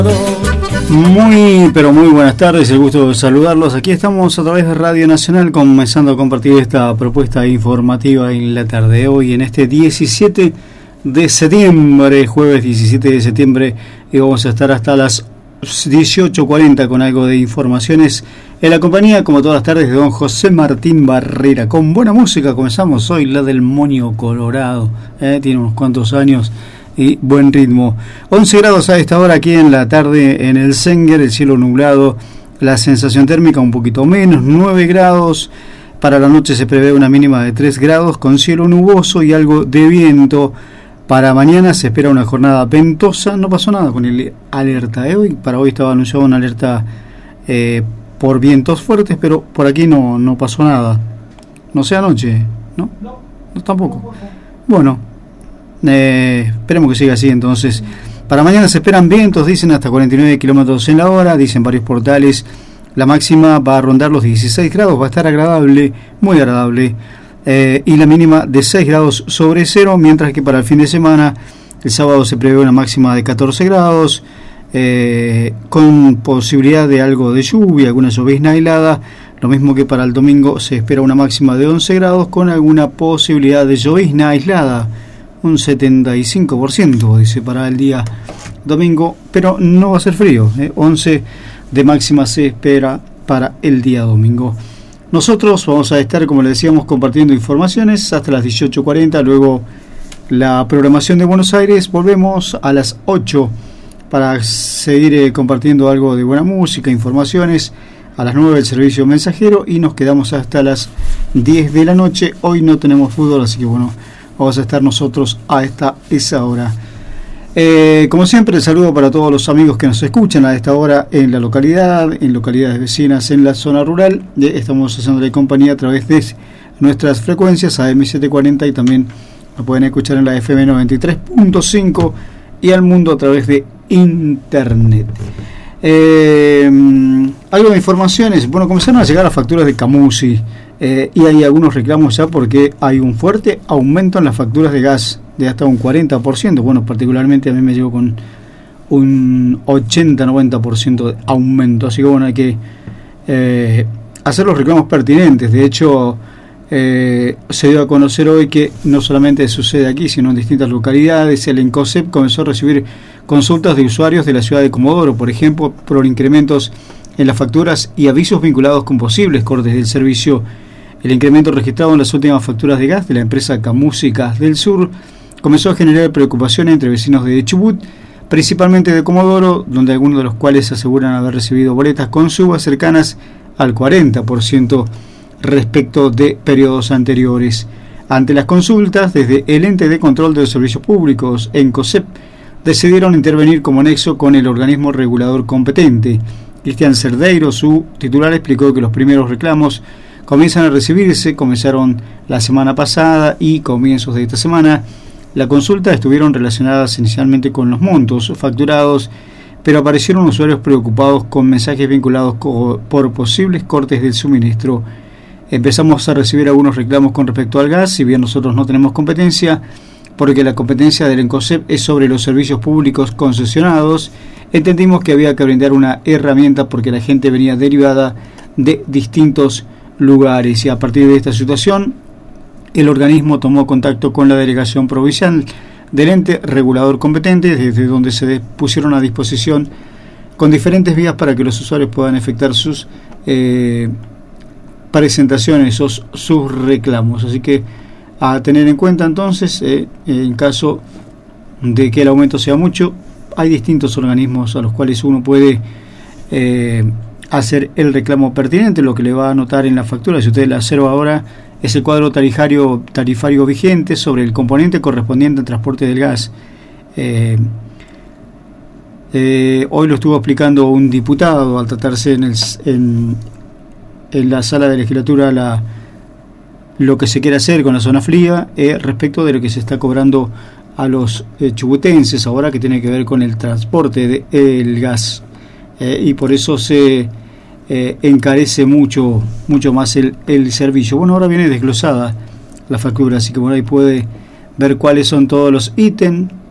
Muy, pero muy buenas tardes, el gusto de saludarlos. Aquí estamos a través de Radio Nacional comenzando a compartir esta propuesta informativa en la tarde de hoy, en este 17 de septiembre, jueves 17 de septiembre, y vamos a estar hasta las 18:40 con algo de informaciones en la compañía, como todas las tardes, de don José Martín Barrera. Con buena música comenzamos hoy, la del Moño Colorado, tiene unos cuantos años y buen ritmo. 11 grados a esta hora aquí en la tarde en el Senguer, el cielo nublado, la sensación térmica un poquito menos, 9 grados. Para la noche se prevé una mínima de 3 grados con cielo nuboso y algo de viento. Para mañana se espera una jornada ventosa. No pasó nada con el alerta de hoy. Para hoy estaba anunciada una alerta por vientos fuertes, pero por aquí no pasó nada. No sé anoche, ¿no? No tampoco. Bueno. Esperemos que siga así entonces. Para mañana se esperan vientos, dicen hasta 49 kilómetros en la hora, dicen varios portales. La máxima va a rondar los 16 grados, va a estar agradable, muy agradable, y la mínima de 6 grados sobre cero, mientras que para el fin de semana, el sábado se prevé una máxima de 14 grados, con posibilidad de algo de lluvia, alguna llovizna aislada. Lo mismo que para el domingo se espera una máxima de 11 grados con alguna posibilidad de llovizna aislada. Un 75% dice para el día domingo, pero no va a ser frío, 11 de máxima se espera para el día domingo. Nosotros vamos a estar, como le decíamos, compartiendo informaciones hasta las 18:40, luego la programación de Buenos Aires, volvemos a las 8 para seguir compartiendo algo de buena música, informaciones, a las 9 el servicio mensajero y nos quedamos hasta las 10 de la noche. Hoy no tenemos fútbol, así que bueno, vamos a estar nosotros a esa hora. Como siempre, el saludo para todos los amigos que nos escuchan a esta hora en la localidad, en localidades vecinas, en la zona rural. Estamos haciéndole compañía a través de nuestras frecuencias AM740 y también nos pueden escuchar en la FM 93.5 y al mundo a través de internet. Algo de informaciones. Bueno, comenzaron a llegar las facturas de Camusi. Y hay algunos reclamos ya porque hay un fuerte aumento en las facturas de gas de hasta un 40%. Bueno, particularmente a mí me llegó con un 80-90% de aumento. Así que bueno, hay que hacer los reclamos pertinentes. De hecho, se dio a conocer hoy que no solamente sucede aquí, sino en distintas localidades. El ENCOSEP comenzó a recibir consultas de usuarios de la ciudad de Comodoro, por ejemplo, por incrementos en las facturas y avisos vinculados con posibles cortes del servicio. El incremento registrado en las últimas facturas de gas de la empresa Camusi Gas del Sur comenzó a generar preocupación entre vecinos de Chubut, principalmente de Comodoro, donde algunos de los cuales aseguran haber recibido boletas con subas cercanas al 40% respecto de periodos anteriores. Ante las consultas, desde el ente de control de los servicios públicos, ENCOSEP, decidieron intervenir como nexo con el organismo regulador competente. Cristian Cerdeiro, su titular, explicó que los primeros reclamos comenzaron la semana pasada y comienzos de esta semana. La consulta estuvieron relacionadas inicialmente con los montos facturados, pero aparecieron usuarios preocupados con mensajes vinculados por posibles cortes del suministro. Empezamos a recibir algunos reclamos con respecto al gas, si bien nosotros no tenemos competencia, porque la competencia del ENCOSEP es sobre los servicios públicos concesionados. Entendimos que había que brindar una herramienta porque la gente venía derivada de distintos lugares y a partir de esta situación el organismo tomó contacto con la delegación provincial del ente regulador competente, desde donde se pusieron a disposición con diferentes vías para que los usuarios puedan efectuar sus presentaciones o sus reclamos. Así que a tener en cuenta entonces, en caso de que el aumento sea mucho, hay distintos organismos a los cuales uno puede hacer el reclamo pertinente. Lo que le va a anotar en la factura, si usted la observa ahora, es el cuadro tarifario vigente sobre el componente correspondiente al transporte del gas. Hoy lo estuvo explicando un diputado al tratarse en la sala de legislatura lo que se quiere hacer con la zona fría respecto de lo que se está cobrando a los chubutenses ahora, que tiene que ver con el transporte del gas, y por eso se encarece mucho más el servicio. Bueno, ahora viene desglosada la factura, así que bueno, ahí puede ver cuáles son todos los ítems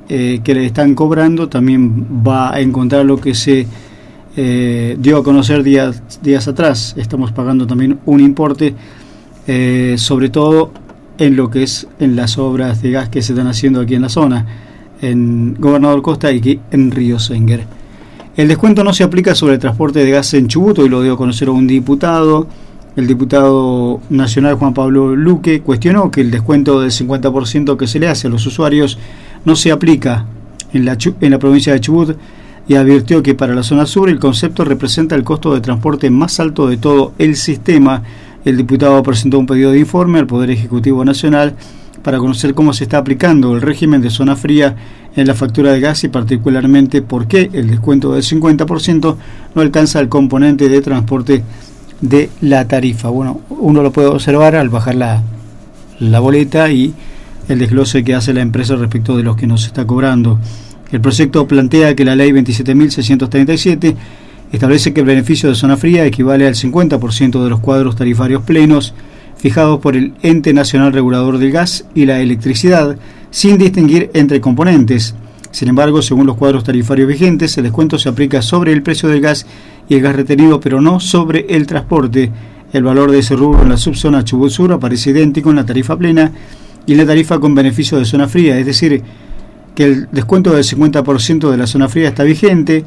que le están cobrando, también va a encontrar lo que se dio a conocer días atrás. Estamos pagando también un importe, sobre todo en lo que es en las obras de gas que se están haciendo aquí en la zona, en Gobernador Costa y en Río Senguer. El descuento no se aplica sobre el transporte de gas en Chubut, y lo dio a conocer un diputado. El diputado nacional Juan Pablo Luque cuestionó que el descuento del 50% que se le hace a los usuarios no se aplica en la provincia de Chubut, y advirtió que para la zona sur el concepto representa el costo de transporte más alto de todo el sistema. El diputado presentó un pedido de informe al Poder Ejecutivo Nacional para conocer cómo se está aplicando el régimen de zona fría en la factura de gas, y particularmente por qué el descuento del 50% no alcanza el componente de transporte de la tarifa. Bueno, uno lo puede observar al bajar la boleta y el desglose que hace la empresa respecto de los que nos está cobrando. El proyecto plantea que la ley 27.637 establece que el beneficio de zona fría equivale al 50% de los cuadros tarifarios plenos fijados por el Ente Nacional Regulador del Gas y la Electricidad, sin distinguir entre componentes. Sin embargo, según los cuadros tarifarios vigentes, el descuento se aplica sobre el precio del gas y el gas retenido, pero no sobre el transporte. El valor de ese rubro en la subzona Chubut Sur aparece idéntico en la tarifa plena y en la tarifa con beneficio de zona fría, es decir, que el descuento del 50% de la zona fría está vigente,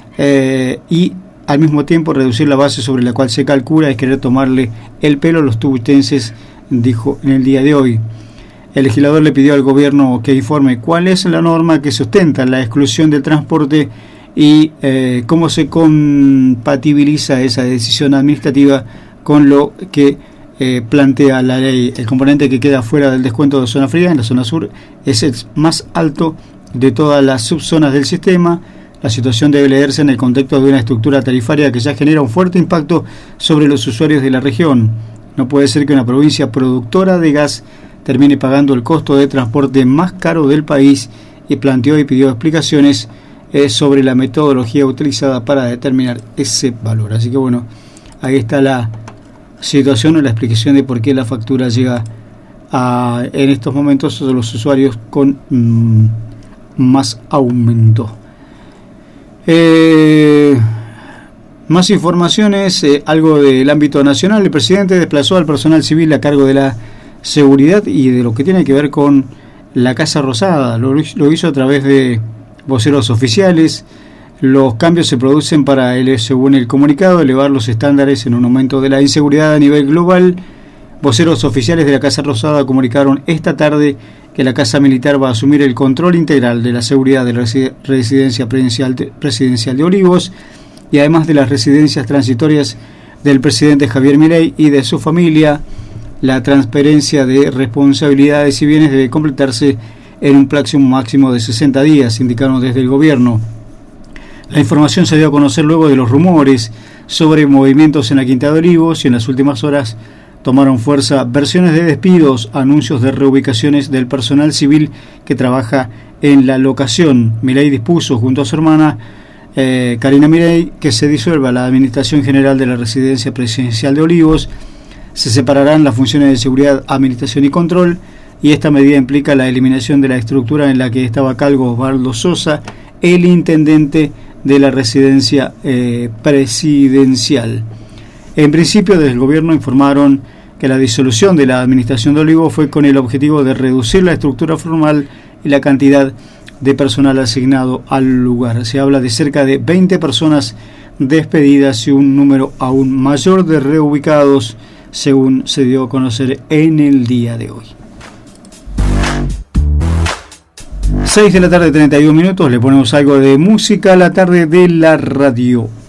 y al mismo tiempo reducir la base sobre la cual se calcula es querer tomarle el pelo a los tubutenses, dijo en el día de hoy. El legislador le pidió al gobierno que informe cuál es la norma que sustenta la exclusión del transporte y cómo se compatibiliza esa decisión administrativa con lo que plantea la ley. El componente que queda fuera del descuento de zona fría en la zona sur es el más alto de todas las subzonas del sistema. La situación debe leerse en el contexto de una estructura tarifaria que ya genera un fuerte impacto sobre los usuarios de la región. No puede ser que una provincia productora de gas termine pagando el costo de transporte más caro del país, y planteó y pidió explicaciones sobre la metodología utilizada para determinar ese valor. Así que bueno, ahí está la situación o la explicación de por qué la factura llega en estos momentos a los usuarios con más aumento. Más informaciones, algo del ámbito nacional. El presidente desplazó al personal civil a cargo de la seguridad y de lo que tiene que ver con la Casa Rosada. Lo hizo a través de voceros oficiales. Los cambios se producen para, según el comunicado, elevar los estándares en un aumento de la inseguridad a nivel global. Voceros oficiales de la Casa Rosada comunicaron esta tarde que la Casa Militar va a asumir el control integral de la seguridad de la residencia presidencial de Olivos, y además de las residencias transitorias del presidente Javier Milei y de su familia. La transferencia de responsabilidades y bienes debe completarse en un plazo máximo de 60 días, indicaron desde el gobierno. La información se dio a conocer luego de los rumores sobre movimientos en la Quinta de Olivos, y en las últimas horas tomaron fuerza versiones de despidos, anuncios de reubicaciones del personal civil que trabaja en la locación. Milei dispuso junto a su hermana Karina Milei que se disuelva la Administración General de la Residencia Presidencial de Olivos. Se separarán las funciones de seguridad, administración y control, y esta medida implica la eliminación de la estructura en la que estaba a cargo Osvaldo Sosa, el intendente de la residencia presidencial. En principio, desde el gobierno informaron que la disolución de la administración de Olivos fue con el objetivo de reducir la estructura formal y la cantidad de personal asignado al lugar. Se habla de cerca de 20 personas despedidas y un número aún mayor de reubicados, según se dio a conocer en el día de hoy. 6 de la tarde, 31 minutos, le ponemos algo de música a la tarde de la radio.